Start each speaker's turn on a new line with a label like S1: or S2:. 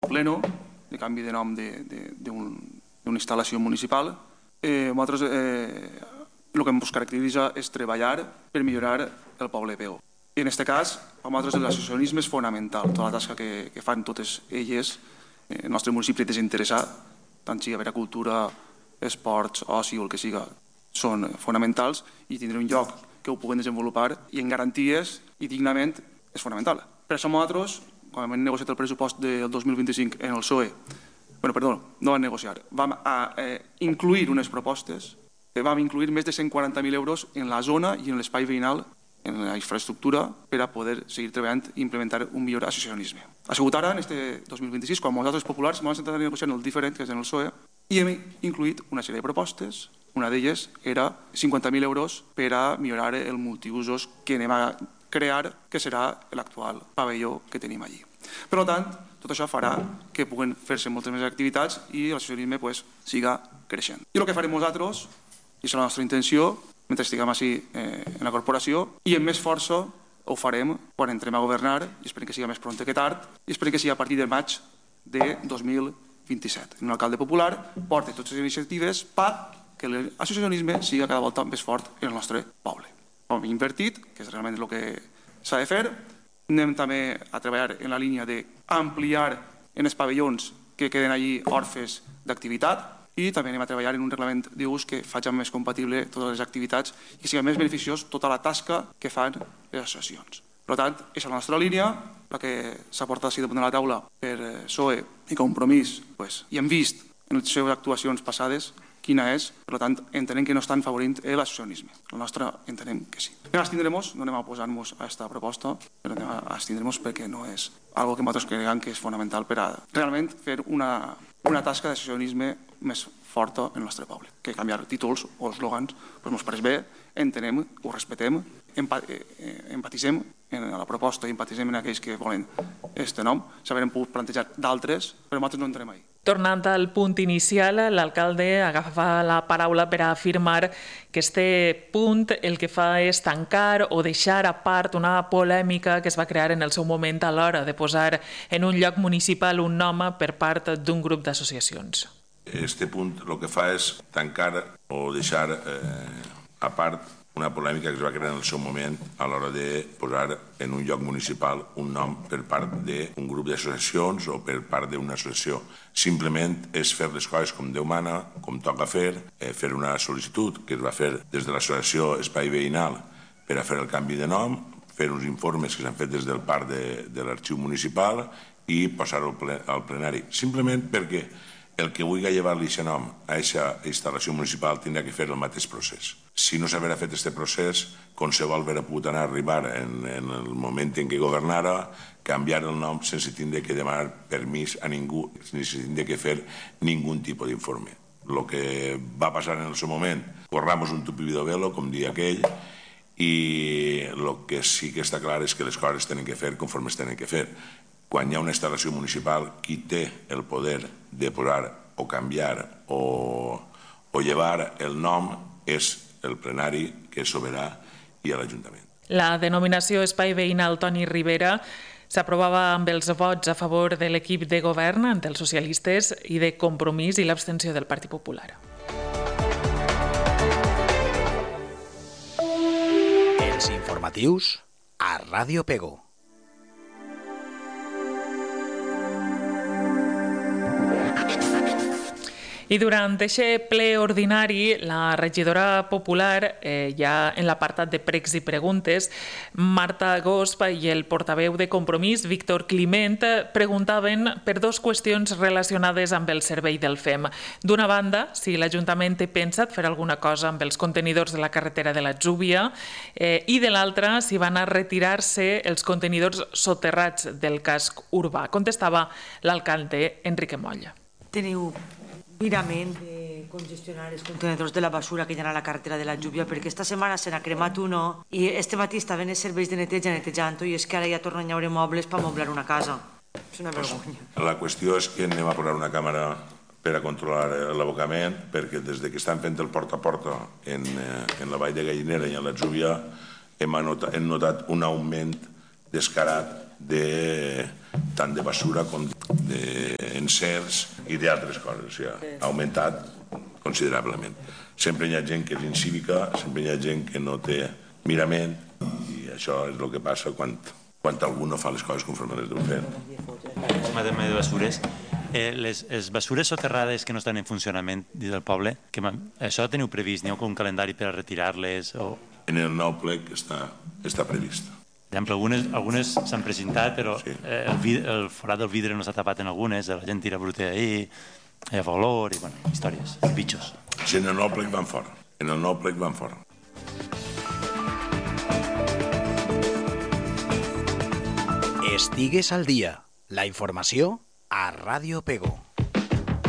S1: pleno, de canvi de nom d'una instal·lació municipal. Nosaltres el que ens caracteritza és treballar per millorar el poble Pego. I en aquest cas, per nosaltres l'associacionisme és fonamental. Tota la tasca que fan totes elles, el nostre municipi desinteressat, tant sigui a veure cultura, esports, oci o el que siga, són fonamentals i tindre un lloc que ho puguem desenvolupar i en garanties i dignament és fonamental. Per això nosaltres, quan hem negociat el pressupost del 2025 en el PSOE, no vam negociar, vam incluir unes propostes, vam incluir més de 140.000 euros en la zona i en l'espai veïnal, en la infraestructura, per a poder seguir treballant i implementar un millor associacionisme. Ha sigut ara, en aquest 2026, quan nosaltres populars vam sentar a negociar en el diferent, que és en el PSOE, i hem incluït una sèrie de propostes. Una d'elles era 50.000 euros per a millorar el multiusos que anem a crear, que serà l'actual pavelló que tenim allí. Per tant, tot això farà que puguen fer-se moltes més activitats i l'associacionisme siga creixent. I el que farem nosaltres, i és la nostra intenció, mentre estiguem així en la corporació, i amb més força ho farem quan entrem a governar, i esperem que sigui més pront que tard, i esperem que sigui a partir de maig de 2027. Un alcalde popular porta totes les iniciatives perquè l'associacionisme sigui cada volta més fort en el nostre poble. Hem invertit, que és realment el que s'ha de fer. Anem també a treballar en la línia d'ampliar en els pavellons que queden allí orfes d'activitat i també anem a treballar en un reglament d'ús que faci més compatible totes les activitats i que sigui més beneficiós tota la tasca que fan les associacions. Per tant, és la nostra línia, la que s'ha portat així damunt de la taula per PSOE i Compromís, i hem vist en les seves actuacions passades quina és, per tant, entenem que no estan favorint l'associacionisme. La nostra entenem que sí. Anem a abstindre-nos, no anem a oposar-nos a aquesta proposta, però anem a abstindre-nos perquè no és una cosa que nosaltres creiem que és fonamental per a realment fer una tasca d'associacionisme més forta en el nostre poble. Que canviar títols o eslògans ens pareix bé, entenem, ho respetem, empatitzem en la proposta i empatitzem en aquells que volen aquest nom. S'haurem pogut plantejar d'altres, però nosaltres no entrem ahí.
S2: Tornant al punt inicial, l'alcalde agafa la paraula per a afirmar que este punt el que fa és tancar o deixar a part una polèmica que es va crear en el seu moment a l'hora de posar en un lloc municipal un nom per part d'un grup d'associacions.
S3: Este punt el que fa és tancar o deixar a part una polèmica que es va crear en el seu moment a l'hora de posar en un lloc municipal un nom per part d'un grup d'associacions o per part d'una associació. Simplement és fer les coses com Déu mana, com toca fer una sol·licitud que es va fer des de l'associació Espai Veïnal per a fer el canvi de nom, fer uns informes que s'han fet des del parc de l'arxiu municipal i posar-ho al plenari. Simplement perquè el que vulgui llevar-li aquest nom a aquesta instal·lació municipal tindrà que fer el mateix procés. Si no s'haguera fet aquest procés, qualsevol hauria pogut arribar en el moment en què governara, canviar el nom sense tindre que demanar permís a ningú, sense tindre que fer ningú tipus d'informe. El que va passar en el seu moment, corramos un tupido velo, com dia aquell, i el que sí que està clar és que les coses tenen que fer conforme es tenen que fer. Quan hi ha una instal·lació municipal, qui té el poder de posar o canviar o llevar el nom és el plenari, que és soberà, i l'Ajuntament.
S2: La denominació Espai Veïnal Toni Ribera s'aprovava amb els vots a favor de l'equip de govern, dels socialistes i de Compromís i l'abstenció del Partit Popular.
S4: Els informatius a Ràdio Pego.
S2: I durant aquest ple ordinari, la regidora popular, ja en l'apartat de pregs i preguntes, Marta Gosp i el portaveu de Compromís, Víctor Climent, preguntaven per dues qüestions relacionades amb el servei del FEM. D'una banda, si l'Ajuntament té pensat fer alguna cosa amb els contenidors de la carretera de l'Atzúbia i de l'altra, si van a retirar-se els contenidors soterrats del casc urbà. Contestava l'alcalde Enrique Molla.
S5: Teniu mirament de congestionar els contenedors de la basura que hi ha a la carretera de l'Atzúbia, perquè esta setmana se n'ha cremat uno i este matí estaven els serveis de neteja netejant-ho i és que ara ja tornen a haure mobles per moblar una casa. És una vergonya.
S3: La qüestió és que anem a posar una càmera per a controlar l'abocament, perquè des que estan fent el porta a porta en la vall de Gallinera i a l'Atzúbia hem notat un augment descarat de tant de basura com d'encerts i d'altres coses. O sigui, ha augmentat considerablement. Sempre hi ha gent que és incívica, sempre hi ha gent que no té mirament, i això és el que passa quan algú no fa les coses conforme les deu fer.
S6: El tema de basures. Les basures soterrades que no estan en funcionament dins del poble, això teniu previst? N'hi ha un calendari per a retirar-les?
S3: En el nou plec està previst.
S6: Per exemple, algunes s'han presentat, però
S3: sí.
S6: El forat del vidre no s'ha tapat en algunes, la gent tira brute d'ahir, hi ha olor i històries, bitxos.
S3: Sí, en el nou plec van fora.
S4: Estigues al dia. La informació a Ràdio Pego.